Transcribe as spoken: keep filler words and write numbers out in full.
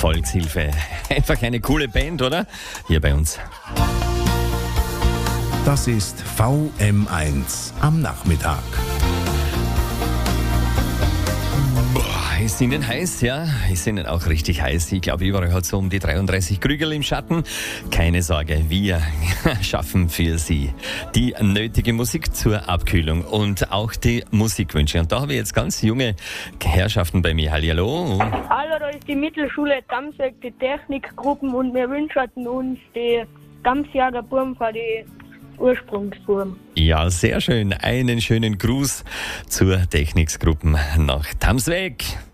Volkshilfe. Einfach eine coole Band, oder? Hier bei uns. Das ist V M eins am Nachmittag. Boah, ist Ihnen heiß, ja? Ist Ihnen auch richtig heiß. Ich glaube, überall hat es so um die dreiunddreißig Krügel im Schatten. Keine Sorge, wir schaffen für Sie die nötige Musik zur Abkühlung und auch die Musikwünsche. Und da habe ich jetzt ganz junge Herrschaften bei mir. Hallihallo. Hallo, da ist die Mittelschule Damsweg, die Technikgruppen, und wir wünschen uns die Gamsjager Burm für die Ursprungsburm. Ja, sehr schön. Einen schönen Gruß zur Technikgruppen nach Damsweg.